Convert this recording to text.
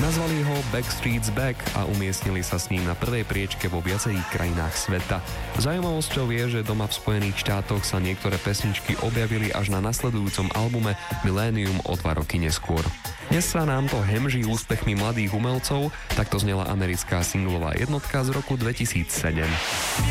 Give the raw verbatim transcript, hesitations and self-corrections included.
Nazvali ho Backstreet's Back a umiestnili sa s ním na prvej priečke vo viacerých krajinách sveta. Zaujímavosťou je, že doma v Spojených štátoch sa niektoré pesničky objavili až na nasledujúcom albume Millennium o dva roky neskôr. Dnes sa nám to hemží úspechmi mladých umelcov, takto znela americká singlová jednotka z roku dvetisícsedem.